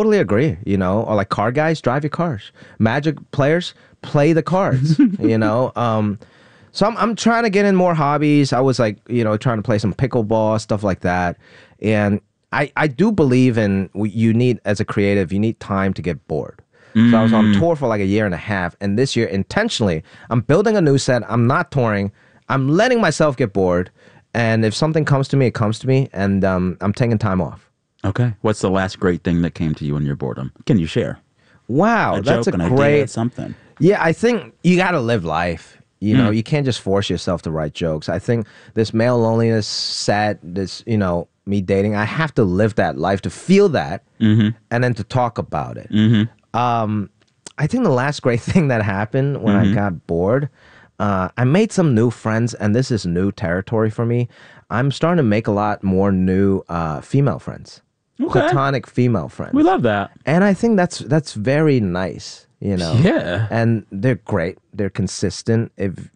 totally agree. Or like car guys, drive your cars. Magic players, play the cards. So I'm trying to get in more hobbies. I was like, trying to play some pickleball, stuff like that. And I do believe you need, as a creative, you need time to get bored. So I was on tour for like a year and a half. And this year, intentionally, I'm building a new set. I'm not touring. I'm letting myself get bored. And if something comes to me, it comes to me. And I'm taking time off. Okay. What's the last great thing that came to you in your boredom? Can you share? Wow, that's a joke, an great idea, something. Yeah, I think you got to live life. You can't just force yourself to write jokes. I think this male loneliness, me dating, I have to live that life to feel that and then to talk about it. I think the last great thing that happened when I got bored, I made some new friends, and this is new territory for me. I'm starting to make a lot more new female friends. Okay. Platonic female friends. We love that. And I think that's very nice, Yeah. And they're great. They're consistent. If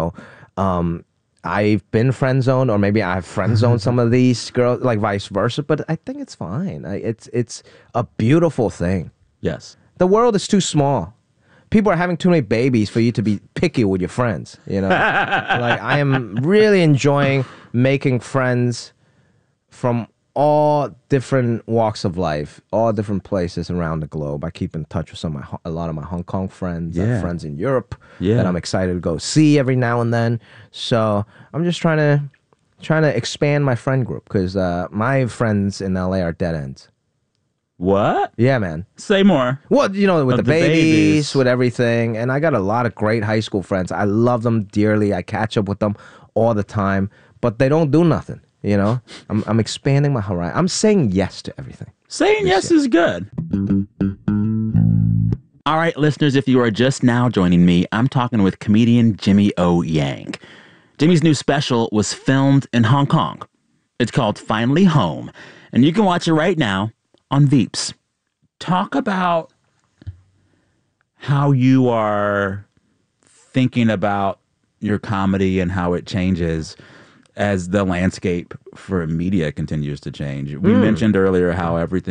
I've been friend zoned, or maybe I've friend zoned some of these girls, like vice versa. But I think it's fine. It's a beautiful thing. Yes. The world is too small. People are having too many babies for you to be picky with your friends. Like I am really enjoying making friends from all different walks of life, all different places around the globe. I keep in touch with a lot of my Hong Kong friends. I have friends in Europe that I'm excited to go see every now and then. So I'm just trying to expand my friend group, because my friends in LA are dead ends. What? Yeah, man. Say more. Well, with the babies, babies, with everything. And I got a lot of great high school friends. I love them dearly. I catch up with them all the time, but they don't do nothing. I'm expanding my horizon. I'm saying yes to everything. Saying yes is good. All right, listeners, if you are just now joining me, I'm talking with comedian Jimmy O. Yang. Jimmy's new special was filmed in Hong Kong. It's called Finally Home, and you can watch it right now on Veeps. Talk about how you are thinking about your comedy and how it changes as the landscape for media continues to change. We mentioned earlier how everything